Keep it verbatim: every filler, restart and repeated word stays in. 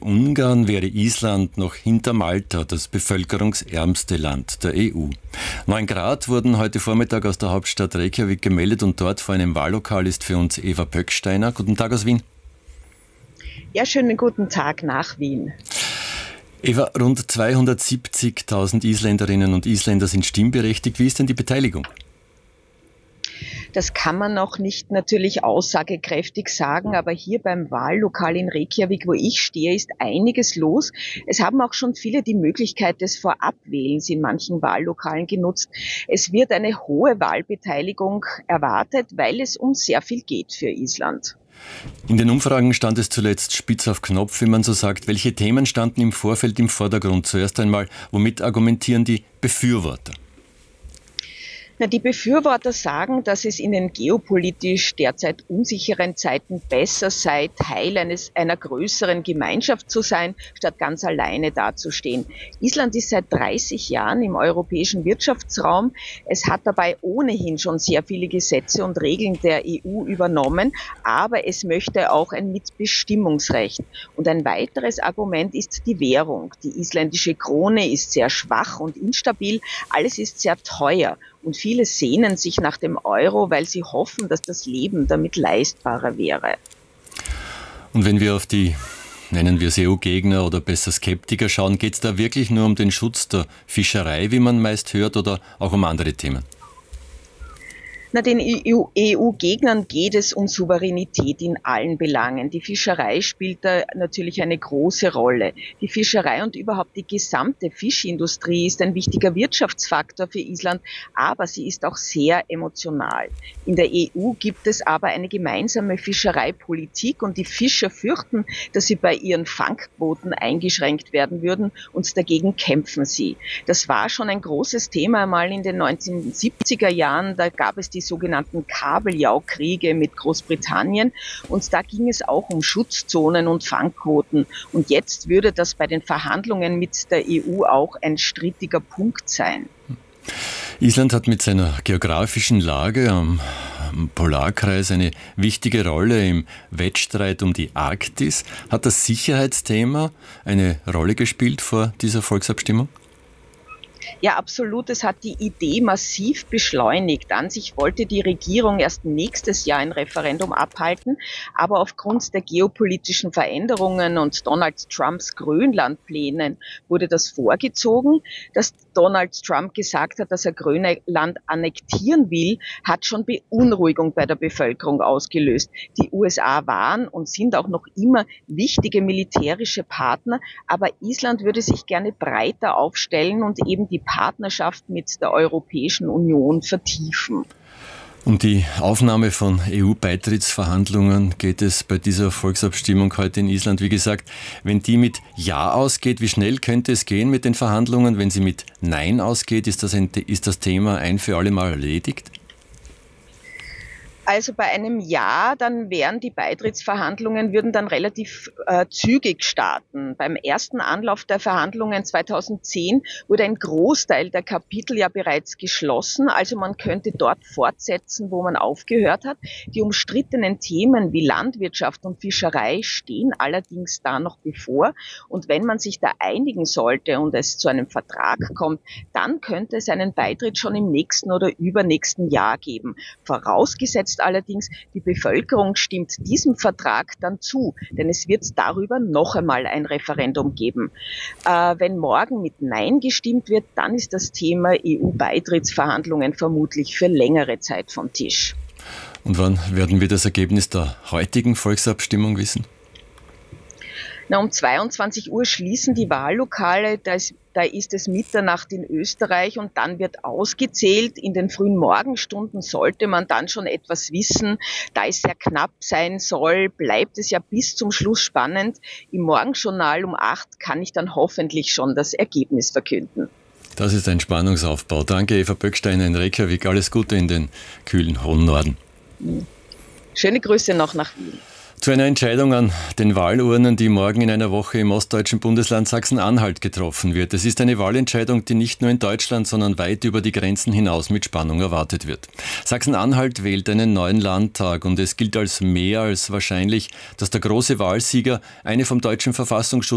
Ungarn wäre Island noch hinter Malta das bevölkerungsärmste Land der E U. Neun Grad wurden heute Vormittag aus der Hauptstadt Reykjavik gemeldet und dort vor einem Wahllokal ist für uns Eva Pöcksteiner. Guten Tag aus Wien. Ja, schönen guten Tag nach Wien. Eva, rund zweihundertsiebzigtausend Isländerinnen und Isländer sind stimmberechtigt. Wie ist denn die Beteiligung? Das kann man noch nicht natürlich aussagekräftig sagen, aber hier beim Wahllokal in Reykjavik, wo ich stehe, ist einiges los. Es haben auch schon viele die Möglichkeit des Vorabwählens in manchen Wahllokalen genutzt. Es wird eine hohe Wahlbeteiligung erwartet, weil es um sehr viel geht für Island. In den Umfragen stand es zuletzt spitz auf Knopf, wie man so sagt. Welche Themen standen im Vorfeld im Vordergrund? Zuerst einmal, womit argumentieren die Befürworter? Na, die Befürworter sagen, dass es in den geopolitisch derzeit unsicheren Zeiten besser sei, Teil eines, einer größeren Gemeinschaft zu sein, statt ganz alleine dazustehen. Island ist seit dreißig Jahren im europäischen Wirtschaftsraum. Es hat dabei ohnehin schon sehr viele Gesetze und Regeln der E U übernommen, aber es möchte auch ein Mitbestimmungsrecht. Und ein weiteres Argument ist die Währung. Die isländische Krone ist sehr schwach und instabil. Alles ist sehr teuer. Und viele sehnen sich nach dem Euro, weil sie hoffen, dass das Leben damit leistbarer wäre. Und wenn wir auf die, nennen wir es E U-Gegner oder besser Skeptiker schauen, geht es da wirklich nur um den Schutz der Fischerei, wie man meist hört, oder auch um andere Themen? Na, den E U-Gegnern geht es um Souveränität in allen Belangen. Die Fischerei spielt da natürlich eine große Rolle. Die Fischerei und überhaupt die gesamte Fischindustrie ist ein wichtiger Wirtschaftsfaktor für Island, aber sie ist auch sehr emotional. In der E U gibt es aber eine gemeinsame Fischereipolitik und die Fischer fürchten, dass sie bei ihren Fangquoten eingeschränkt werden würden und dagegen kämpfen sie. Das war schon ein großes Thema einmal in den neunzehnhundertsiebziger Jahren, da gab es die die sogenannten Kabeljaukriege mit Großbritannien und da ging es auch um Schutzzonen und Fangquoten und jetzt würde das bei den Verhandlungen mit der E U auch ein strittiger Punkt sein. Island hat mit seiner geografischen Lage am Polarkreis eine wichtige Rolle im Wettstreit um die Arktis. Hat das Sicherheitsthema eine Rolle gespielt vor dieser Volksabstimmung? Ja, absolut. Es hat die Idee massiv beschleunigt. An sich wollte die Regierung erst nächstes Jahr ein Referendum abhalten, aber aufgrund der geopolitischen Veränderungen und Donald Trumps Grönlandplänen wurde das vorgezogen. Dass Donald Trump gesagt hat, dass er Grönland annektieren will, hat schon Beunruhigung bei der Bevölkerung ausgelöst. Die U S A waren und sind auch noch immer wichtige militärische Partner, aber Island würde sich gerne breiter aufstellen und eben die Partnerschaft mit der Europäischen Union vertiefen. Um die Aufnahme von E U-Beitrittsverhandlungen geht es bei dieser Volksabstimmung heute in Island. Wie gesagt, wenn die mit Ja ausgeht, wie schnell könnte es gehen mit den Verhandlungen? Wenn sie mit Nein ausgeht, ist das, ein, ist das Thema ein für alle Mal erledigt? Also bei einem Ja, dann wären die Beitrittsverhandlungen, würden dann relativ äh, zügig starten. Beim ersten Anlauf der Verhandlungen zweitausendzehn wurde ein Großteil der Kapitel ja bereits geschlossen. Also man könnte dort fortsetzen, wo man aufgehört hat. Die umstrittenen Themen wie Landwirtschaft und Fischerei stehen allerdings da noch bevor. Und wenn man sich da einigen sollte und es zu einem Vertrag kommt, dann könnte es einen Beitritt schon im nächsten oder übernächsten Jahr geben. Vorausgesetzt allerdings, die Bevölkerung stimmt diesem Vertrag dann zu, denn es wird darüber noch einmal ein Referendum geben. Äh, wenn morgen mit Nein gestimmt wird, dann ist das Thema E U-Beitrittsverhandlungen vermutlich für längere Zeit vom Tisch. Und wann werden wir das Ergebnis der heutigen Volksabstimmung wissen? Na, um zweiundzwanzig Uhr schließen die Wahllokale, da ist, da ist es Mitternacht in Österreich und dann wird ausgezählt. In den frühen Morgenstunden sollte man dann schon etwas wissen. Da es sehr knapp sein soll, bleibt es ja bis zum Schluss spannend. Im Morgenjournal um acht kann ich dann hoffentlich schon das Ergebnis verkünden. Das ist ein Spannungsaufbau. Danke, Eva Pöcksteiner in Reykjavik. Alles Gute in den kühlen hohen Norden. Schöne Grüße noch nach Wien. Zu einer Entscheidung an den Wahlurnen, die morgen in einer Woche im ostdeutschen Bundesland Sachsen-Anhalt getroffen wird. Es ist eine Wahlentscheidung, die nicht nur in Deutschland, sondern weit über die Grenzen hinaus mit Spannung erwartet wird. Sachsen-Anhalt wählt einen neuen Landtag und es gilt als mehr als wahrscheinlich, dass der große Wahlsieger eine vom deutschen Verfassungsschutz